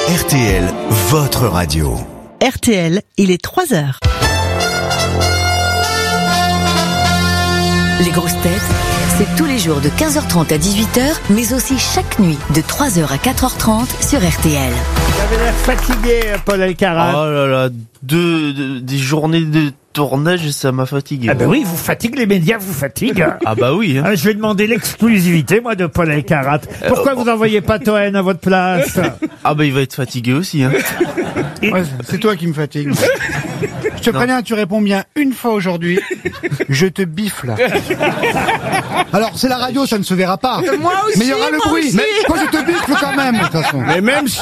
RTL, votre radio. RTL, il est 3h. Les grosses têtes, c'est tous les jours de 15h30 à 18h, mais aussi chaque nuit de 3h à 4h30 sur RTL. Vous avez l'air fatigué, Paul Elkarat. Oh là là, des journées de tournage, ça m'a fatigué. Ah ben oui, vous fatigue, les médias vous fatiguent. Ah bah oui. Hein. Ah, je vais demander l'exclusivité, moi, de Paul Elkarat. Pourquoi vous n'envoyez pas Toen à votre place? Ah bah il va être fatigué aussi. Hein. Ouais, c'est toi qui me fatigue. Je te préviens, tu réponds bien une fois aujourd'hui, je te bifle. Alors, c'est la radio, ça ne se verra pas. Moi aussi, mais il y aura le bruit. Mais moi, je te bifle quand même, de toute façon. Mais même